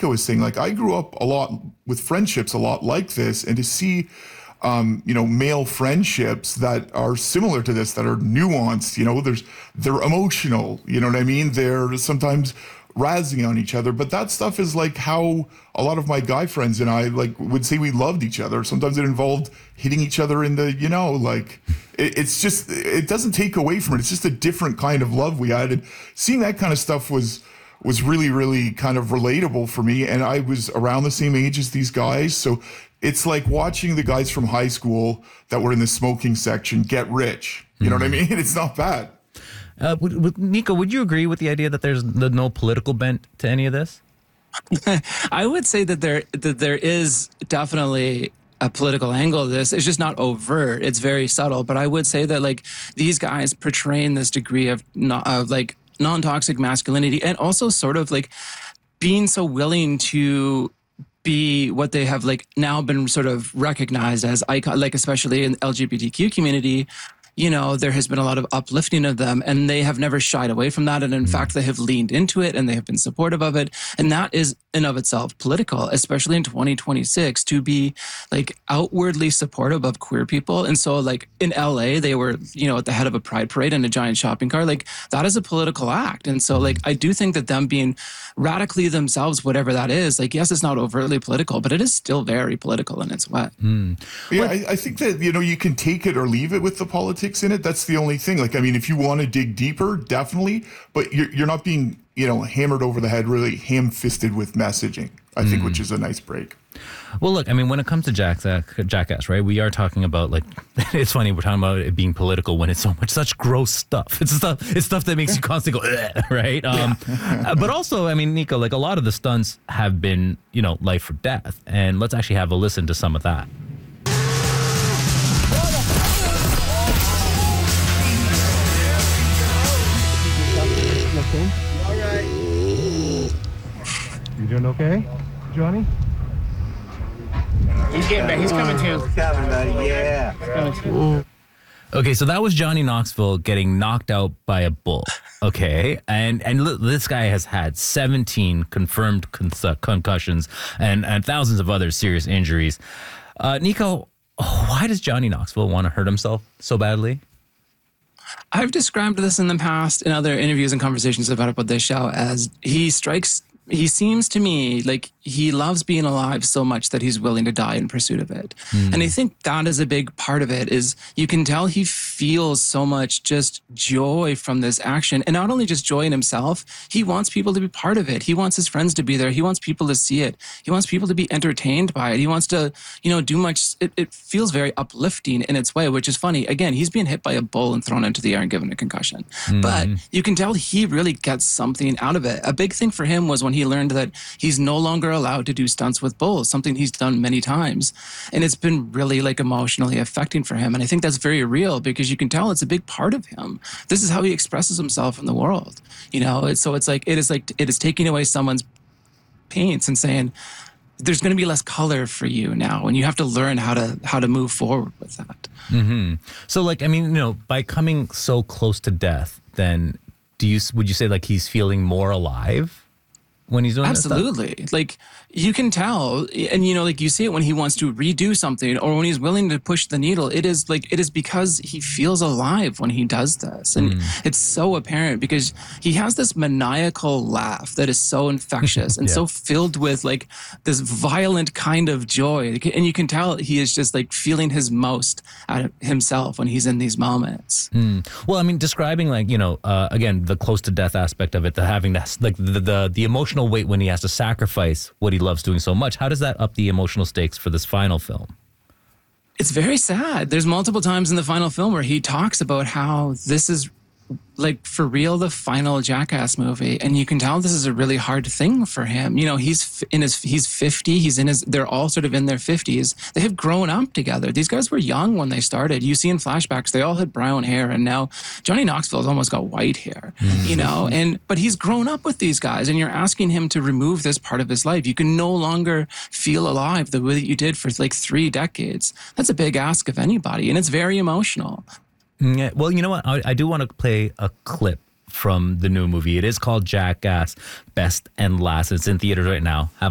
Nico was saying, like I grew up a lot with friendships a lot like this, and to see male friendships that are similar to this, that are nuanced, they're emotional, you know what I mean? They're sometimes razzing on each other, but that stuff is like how a lot of my guy friends and I like would say we loved each other. Sometimes it involved hitting each other in the, it's just, it doesn't take away from it. It's just a different kind of love we had. And seeing that kind of stuff was really, really kind of relatable for me. And I was around the same age as these guys. So it's like watching the guys from high school that were in the smoking section get rich. You know what I mean? It's not bad. Nico, would you agree with the idea that there's no political bent to any of this? I would say that there is definitely a political angle to this. It's just not overt. It's very subtle. But I would say that like these guys portraying this degree of non-toxic masculinity, and also sort of like being so willing to be what they have like now been sort of recognized as icon, like especially in the LGBTQ community. There has been a lot of uplifting of them, and they have never shied away from that. And in fact, they have leaned into it and they have been supportive of it. And that is in of itself political, especially in 2026, to be like outwardly supportive of queer people. And so like in LA, they were, at the head of a pride parade in a giant shopping cart. Like that is a political act. And so like, I do think that them being radically themselves, whatever that is, like, yes, it's not overtly political, but it is still very political in its way. Yeah, I think that, you can take it or leave it with the politics in it. That's the only thing. Like, I mean, if you want to dig deeper, definitely, but you're not being, hammered over the head, really ham-fisted with messaging, I think, which is a nice break. Well, look, I mean, when it comes to Jackass, right, we are talking about, like, it's funny, we're talking about it being political when it's such gross stuff. It's stuff that makes you constantly go, ugh, right? But also, I mean, Nico, like, a lot of the stunts have been, life or death. And let's actually have a listen to some of that. All right. You doing okay, Johnny? He's getting back. He's coming too. Coming, buddy. Yeah. Coming too. Okay, so that was Johnny Knoxville getting knocked out by a bull. Okay, and this guy has had 17 confirmed concussions and thousands of other serious injuries. Nico, why does Johnny Knoxville want to hurt himself so badly? I've described this in the past in other interviews and conversations about this show as he seems to me like he loves being alive so much that he's willing to die in pursuit of it. And I think that is a big part of it. Is you can tell he feels so much just joy from this action, and not only just joy in himself, he wants people to be part of it. He wants his friends to be there. He wants people to see it. He wants people to be entertained by it. He wants to, do much. It feels very uplifting in its way, which is funny. Again, he's being hit by a bull and thrown into the air and given a concussion. But you can tell he really gets something out of it. A big thing for him was when he learned that he's no longer allowed to do stunts with bulls, something he's done many times. And it's been really like emotionally affecting for him. And I think that's very real because you can tell it's a big part of him. This is how he expresses himself in the world. It is taking away someone's paints and saying, there's going to be less color for you now, and you have to learn how to move forward with that. So, like, I mean, by coming so close to death, then would you say like he's feeling more alive when he's doing Absolutely. That stuff? Like you can tell, and like you see it when he wants to redo something or when he's willing to push the needle. It is because he feels alive when he does this. And it's so apparent because he has this maniacal laugh that is so infectious and so filled with like this violent kind of joy. And you can tell he is just like feeling his most out of himself when he's in these moments. Well, I mean, describing like, again, the close to death aspect of it, the having that, like the emotional weight when he has to sacrifice what he loves doing so much. How does that up the emotional stakes for this final film? It's very sad. There's multiple times in the final film where he talks about how this is like for real the final Jackass movie, and you can tell this is a really hard thing for him. He's 50. They're all sort of in their 50s. They have grown up together. These guys were young when they started. You see in flashbacks they all had brown hair, and now Johnny Knoxville's almost got white hair. But he's grown up with these guys, and you're asking him to remove this part of his life. You can no longer feel alive the way that you did for like 3 decades. That's a big ask of anybody, and it's very emotional. Yeah, well, you know what? I do want to play a clip from the new movie. It is called Jackass Best and Last. It's in theaters right now.